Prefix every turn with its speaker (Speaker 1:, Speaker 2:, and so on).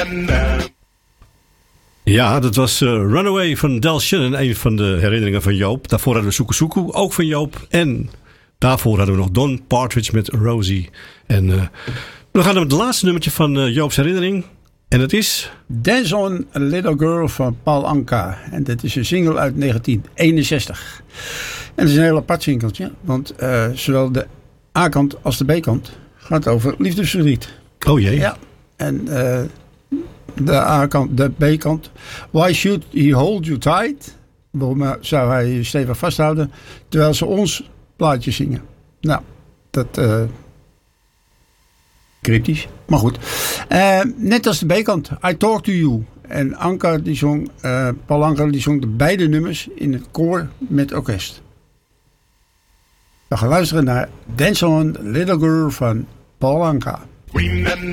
Speaker 1: Ja, dat was Runaway van Del Shannon, een van de herinneringen van Joop. Daarvoor hadden we Suku Suku, ook van Joop. En daarvoor hadden we nog Don Partridge met Rosie. En we gaan naar het laatste nummertje van Joop's herinnering. En dat is...
Speaker 2: Dance on a Little Girl van Paul Anka. En dit is een single uit 1961. En het is een heel apart singeltje. Want zowel de A-kant als de B-kant gaat over liefdesverdriet.
Speaker 1: Oh jee.
Speaker 2: Ja. En de A-kant, de B-kant. Why should he hold you tight? Waarom zou hij je stevig vasthouden? Terwijl ze ons plaatje zingen. Nou, dat... cryptisch, maar goed. Net als de B-kant, I Talk to You. En Anka, die zong, Paul Anka, die zong de beide nummers in het koor met orkest. We gaan luisteren naar Dance on Little Girl van Paul Anka.